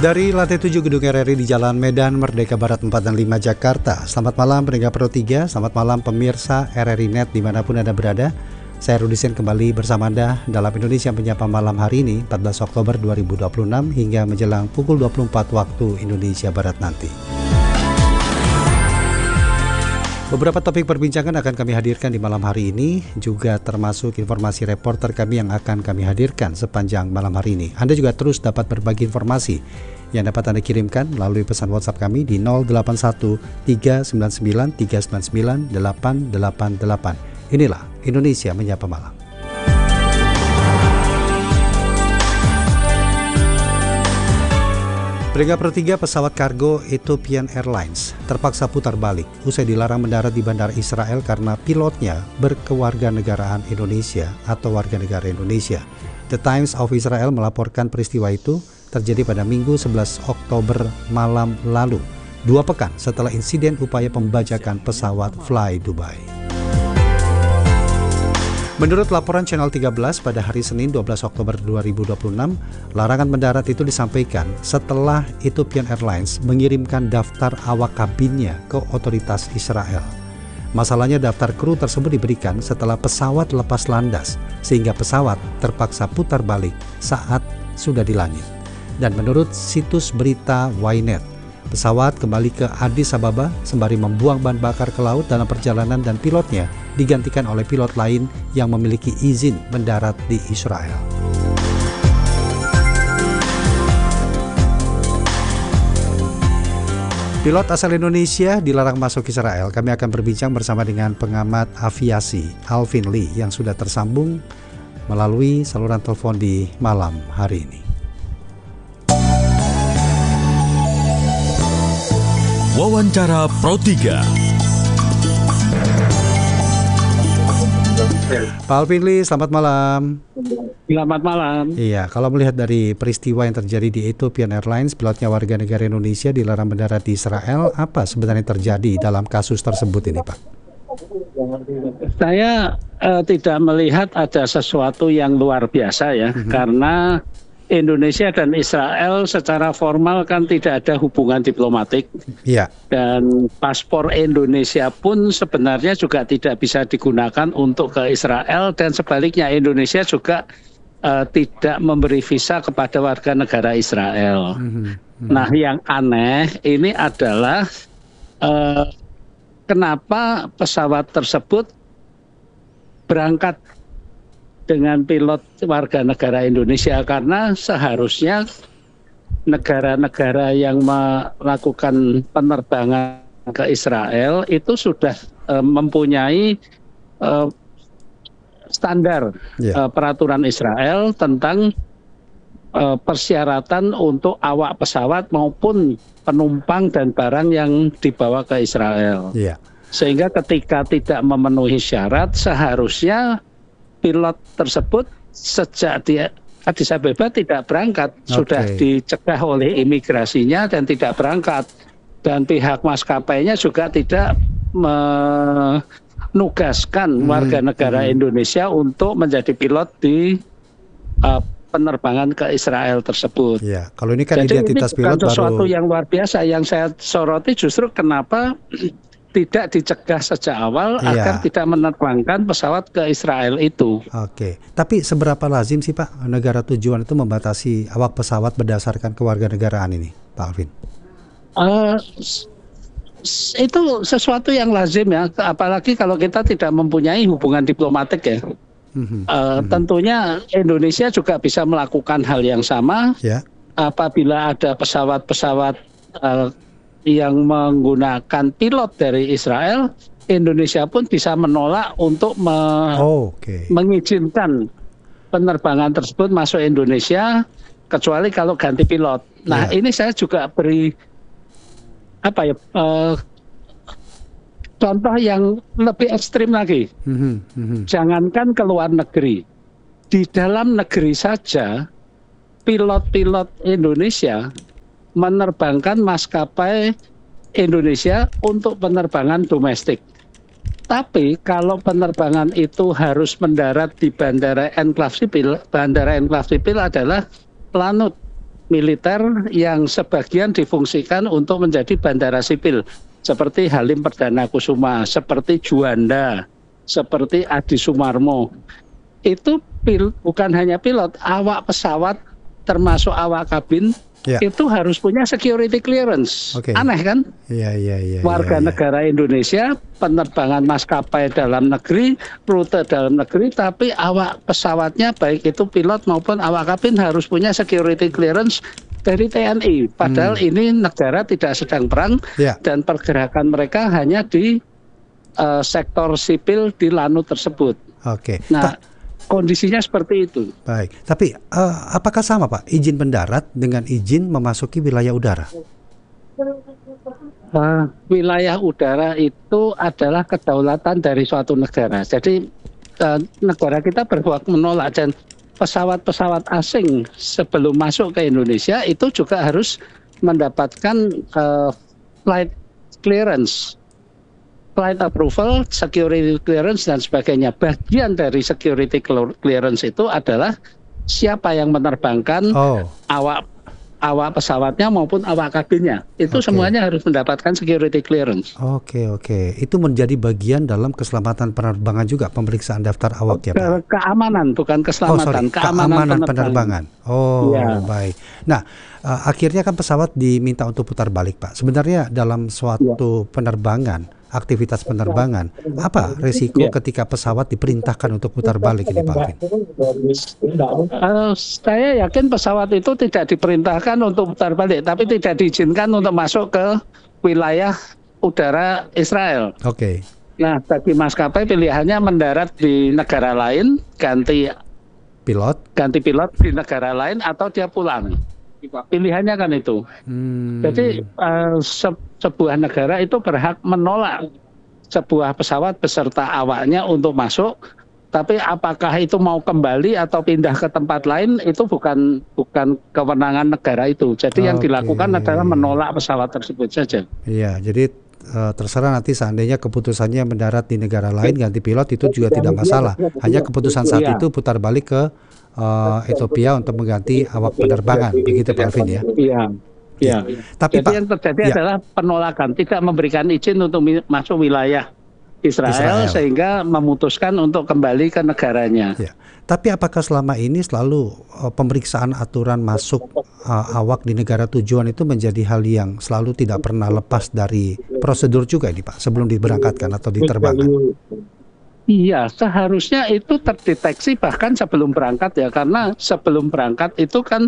Dari lantai 7 Gedung RRI di Jalan Medan Merdeka Barat 4 dan 5 Jakarta. Selamat malam pendengar Pro 3, selamat malam pemirsa RRI Net dimanapun Anda berada. Saya Rudi Sen kembali bersama Anda dalam Indonesia Menyapa malam hari ini 14 Oktober 2026 hingga menjelang pukul 24 waktu Indonesia Barat nanti. Beberapa topik perbincangan akan kami hadirkan di malam hari ini, juga termasuk informasi reporter kami yang akan kami hadirkan sepanjang malam hari ini. Anda juga terus dapat berbagi informasi yang dapat Anda kirimkan melalui pesan WhatsApp kami di 081 399 399 888. Inilah Indonesia Menyapa Malam. Pendengar Pro 3, pesawat kargo Ethiopian Airlines terpaksa putar balik usai dilarang mendarat di Bandara Israel karena pilotnya berkewarganegaraan Indonesia atau warga negara Indonesia. The Times of Israel melaporkan peristiwa itu terjadi pada Minggu 11 Oktober malam lalu, 2 pekan setelah insiden upaya pembajakan pesawat Fly Dubai. Menurut laporan Channel 13 pada hari Senin 12 Oktober 2026, larangan mendarat itu disampaikan setelah Ethiopian Airlines mengirimkan daftar awak kabinnya ke otoritas Israel. Masalahnya daftar kru tersebut diberikan setelah pesawat lepas landas, sehingga pesawat terpaksa putar balik saat sudah di langit. Dan menurut situs berita Ynet, pesawat kembali ke Addis Ababa sembari membuang bahan bakar ke laut dalam perjalanan dan pilotnya digantikan oleh pilot lain yang memiliki izin mendarat di Israel. Pilot asal Indonesia dilarang masuk Israel. Kami akan berbincang bersama dengan pengamat aviasi Alvin Lee yang sudah tersambung melalui saluran telepon di malam hari ini. Wawancara Pro 3. Pak Alvin Lee, selamat malam. Selamat malam. Iya, kalau melihat dari peristiwa yang terjadi di Ethiopian Airlines, pilotnya warga negara Indonesia dilarang mendarat di Israel, apa sebenarnya terjadi dalam kasus tersebut ini, Pak? Saya tidak melihat ada sesuatu yang luar biasa ya, karena Indonesia dan Israel secara formal kan tidak ada hubungan diplomatik. Iya. Dan paspor Indonesia pun sebenarnya juga tidak bisa digunakan untuk ke Israel, dan sebaliknya Indonesia juga tidak memberi visa kepada warga negara Israel. Nah, yang aneh ini adalah kenapa pesawat tersebut berangkat dengan pilot warga negara Indonesia, karena seharusnya negara-negara yang melakukan penerbangan ke Israel itu sudah mempunyai standar peraturan Israel tentang persyaratan untuk awak pesawat maupun penumpang dan barang yang dibawa ke Israel. Sehingga ketika tidak memenuhi syarat, seharusnya pilot tersebut sejak di Addis Ababa tidak berangkat, sudah dicegah oleh imigrasinya dan tidak berangkat. Dan pihak maskapainya juga tidak menugaskan warga negara Indonesia untuk menjadi pilot di penerbangan ke Israel tersebut. Ya, kalau ini kan jadi identitas ini pilot bukan sesuatu baru yang luar biasa. Yang saya soroti justru kenapa tidak dicegah sejak awal agar tidak menerbangkan pesawat ke Israel itu. Oke, tapi seberapa lazim sih Pak negara tujuan itu membatasi awak pesawat berdasarkan kewarganegaraan ini, Pak Alvin? Itu sesuatu yang lazim ya, apalagi kalau kita tidak mempunyai hubungan diplomatik ya. Tentunya Indonesia juga bisa melakukan hal yang sama apabila ada pesawat-pesawat yang menggunakan pilot dari Israel, Indonesia pun bisa menolak untuk mengizinkan penerbangan tersebut masuk Indonesia, kecuali kalau ganti pilot. Nah, ini saya juga beri contoh yang lebih ekstrim lagi. Jangankan ke luar negeri, di dalam negeri saja pilot-pilot Indonesia menerbangkan maskapai Indonesia untuk penerbangan domestik. Tapi kalau penerbangan itu harus mendarat di Bandara Enclave Sipil adalah Lanut militer yang sebagian difungsikan untuk menjadi bandara sipil seperti Halim Perdana Kusuma, seperti Juanda, seperti Adi Sumarmo. Itu bukan hanya pilot, awak pesawat termasuk awak kabin itu harus punya security clearance. Aneh kan? Warga negara Indonesia, penerbangan maskapai dalam negeri, rute dalam negeri, tapi awak pesawatnya baik itu pilot maupun awak kabin harus punya security clearance dari TNI. Padahal ini negara tidak sedang perang dan pergerakan mereka hanya di sektor sipil di Lanut tersebut. Nah, kondisinya seperti itu. Baik, tapi apakah sama Pak izin mendarat dengan izin memasuki wilayah udara? Wilayah udara itu adalah kedaulatan dari suatu negara. Jadi negara kita berhak menolak, dan pesawat-pesawat asing sebelum masuk ke Indonesia itu juga harus mendapatkan flight clearance, flight approval, security clearance dan sebagainya. Bagian dari security clearance itu adalah siapa yang menerbangkan awak pesawatnya maupun awak kabinnya. Itu semuanya harus mendapatkan security clearance. Itu menjadi bagian dalam keselamatan penerbangan juga, pemeriksaan daftar awak ya Pak? Keamanan, bukan keselamatan. Keamanan penerbangan. Baik. Nah, akhirnya kan pesawat diminta untuk putar balik Pak. Sebenarnya dalam suatu penerbangan, aktivitas penerbangan, apa resiko ketika pesawat diperintahkan untuk putar balik ini Pak Alvin? Saya yakin pesawat itu tidak diperintahkan untuk putar balik, tapi tidak diizinkan untuk masuk ke wilayah udara Israel. Nah, bagi maskapai pilihannya mendarat di negara lain, ganti pilot di negara lain, atau dia pulang. Pilihannya kan itu. Jadi sebuah negara itu berhak menolak sebuah pesawat beserta awaknya untuk masuk, tapi apakah itu mau kembali atau pindah ke tempat lain itu bukan kewenangan negara itu. Jadi yang dilakukan adalah menolak pesawat tersebut saja. Iya, jadi terserah nanti seandainya keputusannya mendarat di negara lain ganti pilot itu juga tidak masalah. Hanya keputusan saat itu putar balik ke Ethiopia untuk mengganti awak penerbangan, begitu Pak Alvin ya? Iya. Tapi jadi yang terjadi adalah penolakan, tidak memberikan izin untuk masuk wilayah Israel sehingga memutuskan untuk kembali ke negaranya. Tapi apakah selama ini selalu pemeriksaan aturan masuk awak di negara tujuan itu menjadi hal yang selalu tidak pernah lepas dari prosedur juga ini Pak, sebelum diberangkatkan atau diterbangkan? Iya, seharusnya itu terdeteksi bahkan sebelum berangkat ya, karena sebelum berangkat itu kan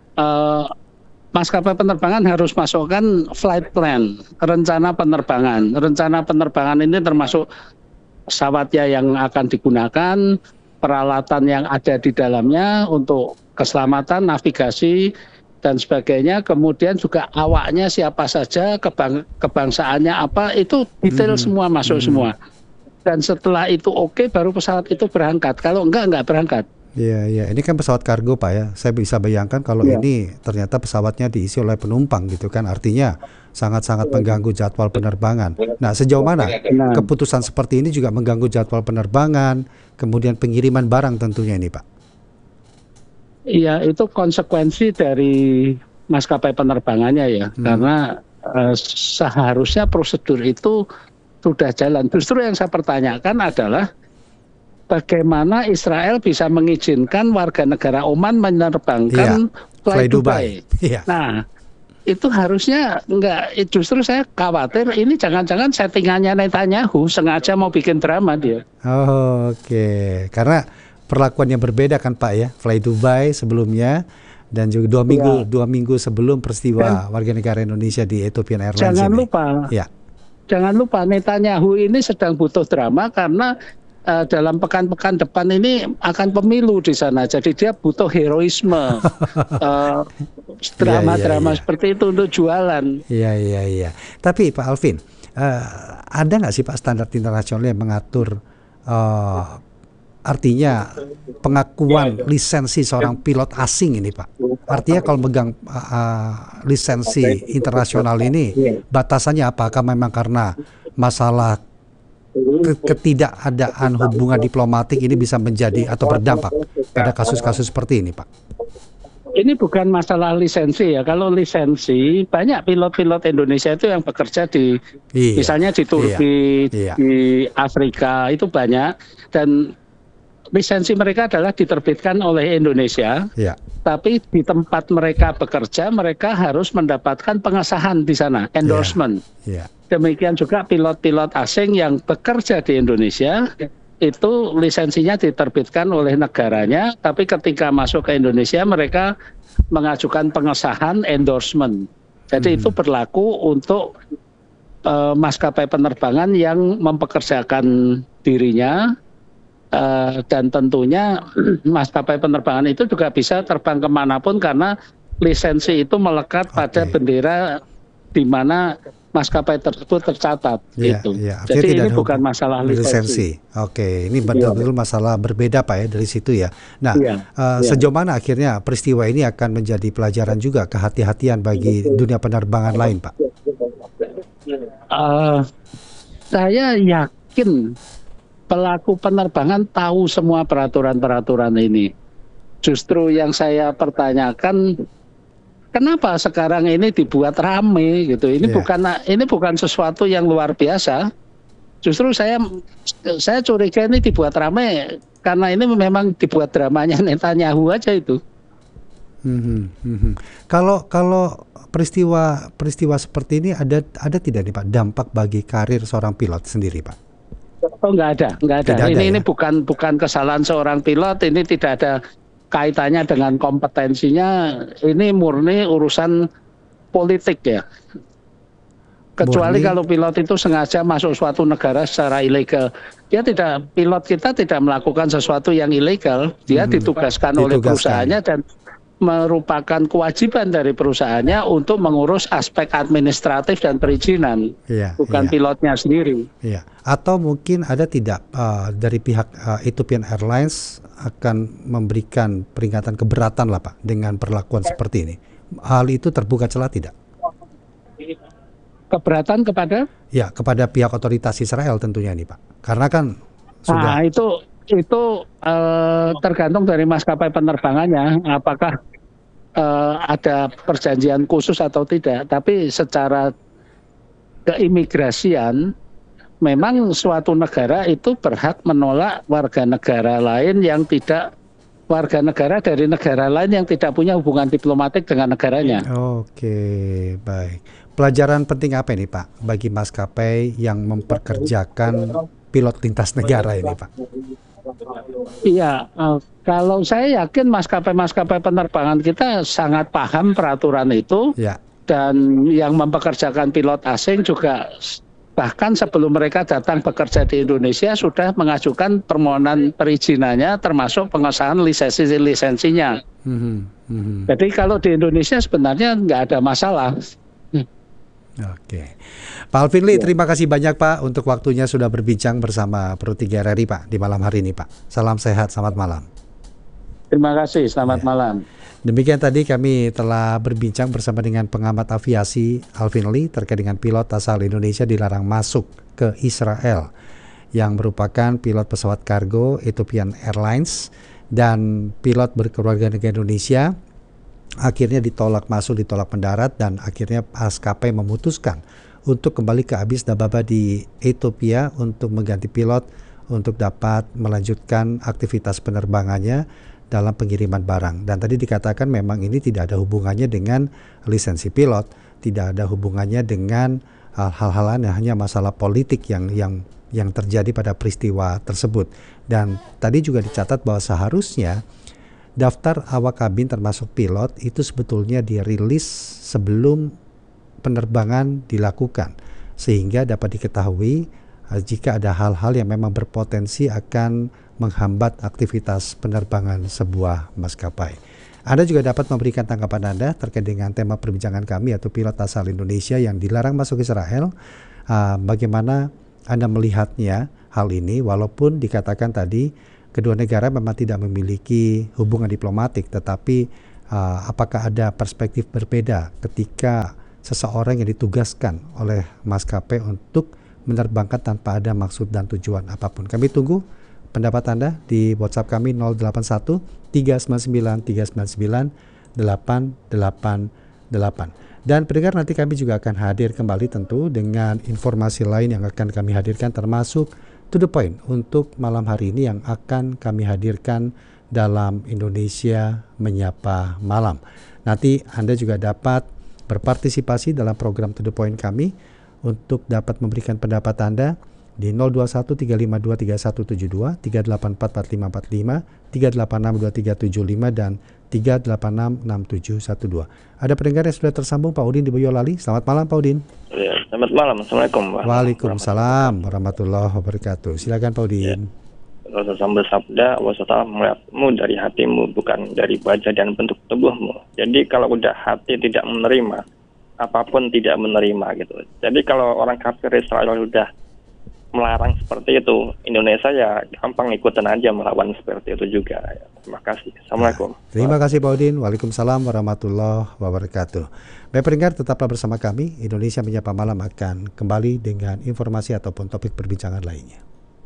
maskapai penerbangan harus masukkan flight plan, rencana penerbangan. Rencana penerbangan ini termasuk pesawatnya yang akan digunakan, peralatan yang ada di dalamnya untuk keselamatan, navigasi, dan sebagainya. Kemudian juga awaknya siapa saja, kebangsaannya apa, itu detail semua masuk semua. Dan setelah itu baru pesawat itu berangkat. Kalau enggak berangkat. Iya. Ini kan pesawat kargo Pak ya. Saya bisa bayangkan kalau ini ternyata pesawatnya diisi oleh penumpang gitu kan. Artinya sangat-sangat mengganggu jadwal penerbangan. Nah, sejauh mana keputusan seperti ini juga mengganggu jadwal penerbangan, kemudian pengiriman barang tentunya ini Pak? Iya, itu konsekuensi dari maskapai penerbangannya ya. Karena seharusnya prosedur itu sudah jalan. Justru yang saya pertanyakan adalah bagaimana Israel bisa mengizinkan warga negara Oman menerbangkan fly Dubai. Nah, itu harusnya enggak. Justru saya khawatir ini jangan-jangan settingannya Netanyahu sengaja mau bikin drama dia. Karena perlakuan yang berbeda kan Pak ya, fly Dubai sebelumnya dan juga dua minggu sebelum peristiwa warga negara Indonesia di Ethiopian Airlines. Jangan lupa Netanyahu ini sedang butuh drama karena dalam pekan-pekan depan ini akan pemilu di sana. Jadi dia butuh heroisme, drama-drama seperti itu untuk jualan. Iya. Tapi Pak Alvin, ada nggak sih Pak standar internasional yang mengatur artinya pengakuan lisensi seorang pilot asing ini Pak? Artinya kalau megang lisensi internasional ini batasannya apakah memang karena masalah ketidakadaan hubungan diplomatik ini bisa menjadi atau berdampak pada kasus-kasus seperti ini Pak? Ini bukan masalah lisensi ya. Kalau lisensi, banyak pilot-pilot Indonesia itu yang bekerja di, misalnya di Turki, di Afrika, itu banyak. Dan lisensi mereka adalah diterbitkan oleh Indonesia. Tapi di tempat mereka bekerja, mereka harus mendapatkan pengesahan di sana, endorsement. Demikian juga pilot-pilot asing yang bekerja di Indonesia, itu lisensinya diterbitkan oleh negaranya, tapi ketika masuk ke Indonesia mereka mengajukan pengesahan endorsement. Jadi itu berlaku untuk maskapai penerbangan yang mempekerjakan dirinya, dan tentunya maskapai penerbangan itu juga bisa terbang kemanapun karena lisensi itu melekat pada bendera di mana maskapai tersebut tercatat. Jadi ini bukan masalah lisensi. Ini betul-betul masalah berbeda Pak ya dari situ ya. Nah, sejauh mana akhirnya peristiwa ini akan menjadi pelajaran juga, kehati-hatian bagi dunia penerbangan lain Pak? Saya yakin pelaku penerbangan tahu semua peraturan-peraturan ini. Justru yang saya pertanyakan, kenapa sekarang ini dibuat rame gitu? Ini bukan sesuatu yang luar biasa. Justru saya curiga ini dibuat rame karena ini memang dibuat dramanya Netanyahu aja itu. Kalau peristiwa seperti ini ada tidak nih Pak dampak bagi karir seorang pilot sendiri Pak? Oh, nggak ada. Ini bukan kesalahan seorang pilot. Ini tidak ada kaitannya dengan kompetensinya. Ini murni urusan politik ya. Kecuali kalau pilot itu sengaja masuk suatu negara secara ilegal. Pilot kita tidak melakukan sesuatu yang ilegal. Dia ditugaskan oleh perusahaannya dan merupakan kewajiban dari perusahaannya untuk mengurus aspek administratif dan perizinan, bukan pilotnya sendiri. Atau mungkin ada tidak dari pihak Ethiopian Airlines akan memberikan peringatan keberatan lah Pak dengan perlakuan seperti ini. Hal itu terbuka celah tidak? Keberatan kepada? Ya, kepada pihak otoritas Israel tentunya nih Pak. Karena kan sudah. Nah, itu tergantung dari maskapai penerbangannya, apakah ada perjanjian khusus atau tidak. Tapi secara keimigrasian, memang suatu negara itu berhak menolak warga negara lain yang tidak warga negara dari negara lain yang tidak punya hubungan diplomatik dengan negaranya. Oke, baik. Pelajaran penting apa ini Pak bagi maskapai yang mempekerjakan pilot lintas negara ini Pak? Iya, kalau saya yakin maskapai-maskapai penerbangan kita sangat paham peraturan itu, dan yang mempekerjakan pilot asing juga bahkan sebelum mereka datang bekerja di Indonesia sudah mengajukan permohonan perizinannya termasuk pengesahan lisensinya. Jadi kalau di Indonesia sebenarnya nggak ada masalah. Oke, Pak Alvin Lee, terima kasih banyak Pak untuk waktunya sudah berbincang bersama Pro 3 RRI Pak di malam hari ini Pak. Salam sehat, selamat malam. Terima kasih, selamat malam. Demikian tadi kami telah berbincang bersama dengan pengamat aviasi Alvin Lee terkait dengan pilot asal Indonesia dilarang masuk ke Israel yang merupakan pilot pesawat kargo Ethiopian Airlines dan pilot berkeluarga negara Indonesia. Akhirnya ditolak mendarat dan akhirnya maskapai memutuskan untuk kembali ke Addis Ababa di Ethiopia untuk mengganti pilot untuk dapat melanjutkan aktivitas penerbangannya dalam pengiriman barang. Dan tadi dikatakan memang ini tidak ada hubungannya dengan lisensi pilot, tidak ada hubungannya dengan hal-hal lain, hanya masalah politik yang terjadi pada peristiwa tersebut. Dan tadi juga dicatat bahwa seharusnya daftar awak kabin termasuk pilot itu sebetulnya dirilis sebelum penerbangan dilakukan sehingga dapat diketahui jika ada hal-hal yang memang berpotensi akan menghambat aktivitas penerbangan sebuah maskapai. Anda juga dapat memberikan tanggapan Anda terkait dengan tema perbincangan kami yaitu pilot asal Indonesia yang dilarang masuk Israel. Bagaimana Anda melihatnya hal ini walaupun dikatakan tadi kedua negara memang tidak memiliki hubungan diplomatik, tetapi apakah ada perspektif berbeda ketika seseorang yang ditugaskan oleh maskapai untuk menerbangkan tanpa ada maksud dan tujuan apapun. Kami tunggu pendapat Anda di WhatsApp kami 081 399 399 Dan pendengar, nanti kami juga akan hadir kembali tentu dengan informasi lain yang akan kami hadirkan, termasuk To The Point untuk malam hari ini yang akan kami hadirkan dalam Indonesia Menyapa Malam. Nanti Anda juga dapat berpartisipasi dalam program To The Point kami untuk dapat memberikan pendapat Anda di 0213523172, 3844545, 3862375 dan 3866712. Ada pendengar yang sudah tersambung, Pak Udin di Boyolali. Selamat malam, Pak Udin. Ya, selamat malam. Assalamualaikum. Waalaikumsalam warahmatullahi wabarakatuh. Silakan, Pak Udin. Rasulullah bersabda, "Wasallam melihatmu dari hatimu, bukan dari wajah dan bentuk tubuhmu." Jadi kalau udah hati tidak menerima, apapun tidak menerima gitu. Jadi kalau orang kafir Israel udah melarang seperti itu, Indonesia ya gampang ikutan aja melawan seperti itu juga. Terima kasih. Assalamualaikum. Terima kasih, Pak Udin. Waalaikumsalam warahmatullahi wabarakatuh. Baik pendengar, tetaplah bersama kami. Indonesia Menyapa Malam akan kembali dengan informasi ataupun topik perbincangan lainnya.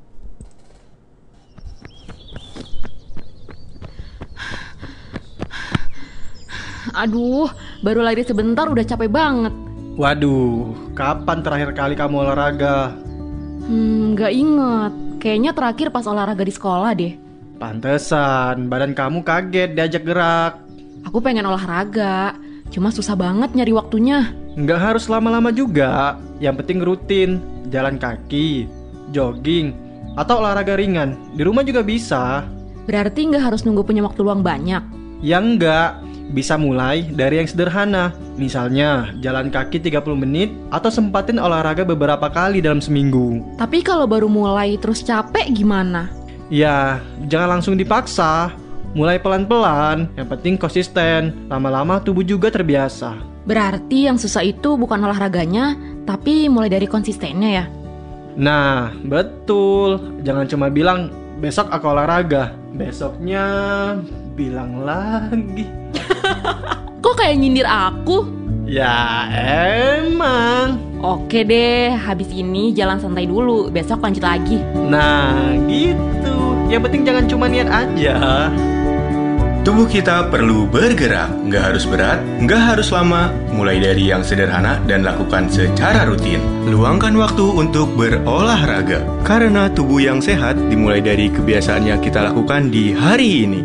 Aduh, baru lari sebentar udah capek banget. Waduh, kapan terakhir kali kamu olahraga? Gak inget. Kayaknya terakhir pas olahraga di sekolah deh. Pantesan, badan kamu kaget diajak gerak. Aku pengen olahraga, cuma susah banget nyari waktunya. Nggak harus lama-lama juga, yang penting rutin. Jalan kaki, jogging, atau olahraga ringan. Di rumah juga bisa. Berarti nggak harus nunggu punya waktu luang banyak? Ya enggak, bisa mulai dari yang sederhana. Misalnya, jalan kaki 30 menit atau sempatin olahraga beberapa kali dalam seminggu. Tapi kalau baru mulai terus capek gimana? Ya, jangan langsung dipaksa. Mulai pelan-pelan, yang penting konsisten. Lama-lama tubuh juga terbiasa. Berarti yang susah itu bukan olahraganya, tapi mulai dari konsistennya ya? Nah, betul. Jangan cuma bilang, besok aku olahraga. Besoknya bilang lagi. Kok kayak nyindir aku? Ya emang. Oke deh, habis ini jalan santai dulu, besok lanjut lagi. Nah gitu. Yang penting jangan cuma niat aja. Tubuh kita perlu bergerak, nggak harus berat, nggak harus lama. Mulai dari yang sederhana dan lakukan secara rutin. Luangkan waktu untuk berolahraga, karena tubuh yang sehat dimulai dari kebiasaan yang kita lakukan di hari ini.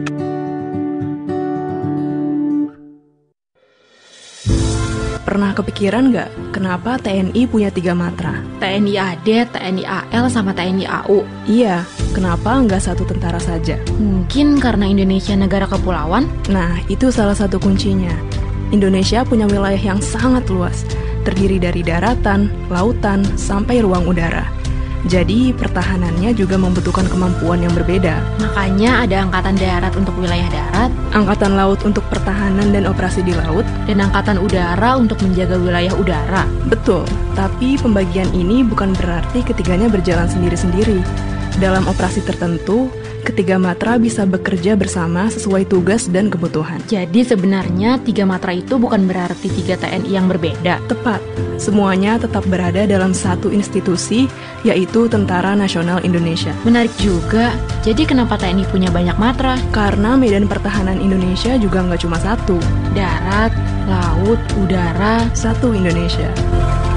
Pernah kepikiran nggak kenapa TNI punya 3 matra? TNI AD, TNI AL, sama TNI AU. Iya, kenapa nggak satu tentara saja? Mungkin karena Indonesia negara kepulauan? Nah, itu salah satu kuncinya. Indonesia punya wilayah yang sangat luas, terdiri dari daratan, lautan, sampai ruang udara. Jadi, pertahanannya juga membutuhkan kemampuan yang berbeda. Makanya ada angkatan darat untuk wilayah darat, angkatan laut untuk pertahanan dan operasi di laut, dan angkatan udara untuk menjaga wilayah udara. Betul, tapi pembagian ini bukan berarti ketiganya berjalan sendiri-sendiri. Dalam operasi tertentu, ketiga matra bisa bekerja bersama sesuai tugas dan kebutuhan. Jadi sebenarnya 3 matra itu bukan berarti 3 TNI yang berbeda. Tepat, semuanya tetap berada dalam satu institusi, yaitu Tentara Nasional Indonesia. Menarik juga, jadi kenapa TNI punya banyak matra? Karena medan pertahanan Indonesia juga nggak cuma satu. Darat, laut, udara, satu Indonesia.